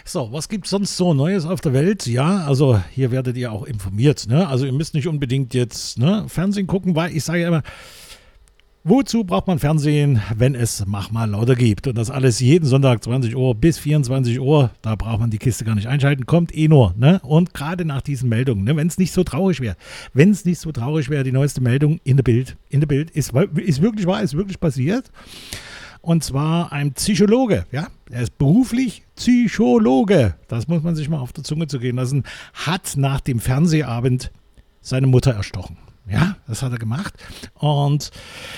So, was gibt es sonst so Neues auf der Welt? Ja, also hier werdet ihr auch informiert. Ne? Also ihr müsst nicht unbedingt jetzt Fernsehen gucken, weil ich sage ja immer, wozu braucht man Fernsehen, wenn es Mach mal lauter gibt? Und das alles jeden Sonntag 20 Uhr bis 24 Uhr, da braucht man die Kiste gar nicht einschalten, kommt eh nur. Ne? Und gerade nach diesen Meldungen, ne? Wenn es nicht so traurig wäre, die neueste Meldung in der Bild ist wirklich wahr, ist wirklich passiert. Und zwar ein Psychologe, ja, er ist beruflich Psychologe, das muss man sich mal auf der Zunge zergehen lassen, hat nach dem Fernsehabend seine Mutter erstochen. Ja, das hat er gemacht. Und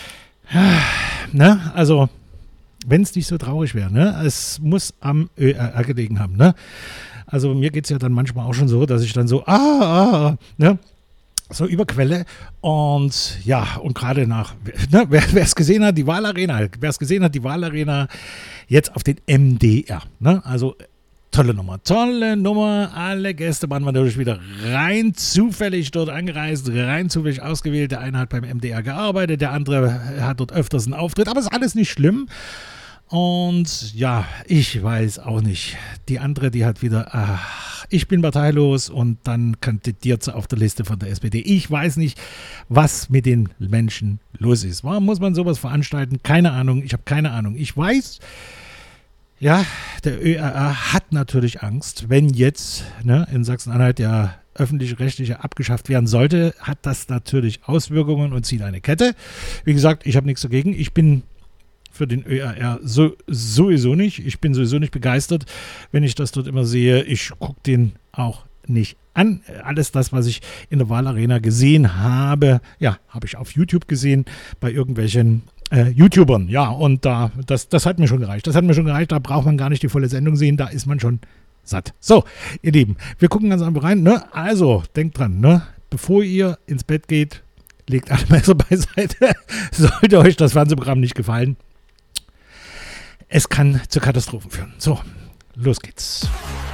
also, wenn es nicht so traurig wäre, ne, es muss am ÖRR gelegen haben, ne. Also mir geht es ja dann manchmal auch schon so, dass ich dann so, ne, so überquelle und ja, und gerade nach, ne, wer es gesehen hat, die Wahlarena jetzt auf den MDR, ne, also tolle Nummer, alle Gäste waren natürlich wieder rein zufällig dort angereist, rein zufällig ausgewählt, der eine hat beim MDR gearbeitet, der andere hat dort öfters einen Auftritt, aber ist alles nicht schlimm. Und ja, ich weiß auch nicht. Die andere, die hat wieder, ich bin parteilos und dann kandidiert sie auf der Liste von der SPD. Ich weiß nicht, was mit den Menschen los ist. Warum muss man sowas veranstalten? Keine Ahnung, ich habe keine Ahnung. Ich weiß, ja, der ÖRR hat natürlich Angst, wenn jetzt in Sachsen-Anhalt der öffentlich-rechtliche abgeschafft werden sollte, hat das natürlich Auswirkungen und zieht eine Kette. Wie gesagt, ich habe nichts dagegen. Ich bin für den ÖRR sowieso nicht. Ich bin sowieso nicht begeistert, wenn ich das dort immer sehe. Ich gucke den auch nicht an. Alles das, was ich in der Wahlarena gesehen habe, ja, habe ich auf YouTube gesehen, bei irgendwelchen YouTubern. Ja, und das hat mir schon gereicht. Da braucht man gar nicht die volle Sendung sehen, da ist man schon satt. So, ihr Lieben, wir gucken ganz einfach rein. Ne? Also, denkt dran, bevor ihr ins Bett geht, legt alle Messer beiseite. Sollte euch das Fernsehprogramm nicht gefallen, es kann zu Katastrophen führen. So, los geht's.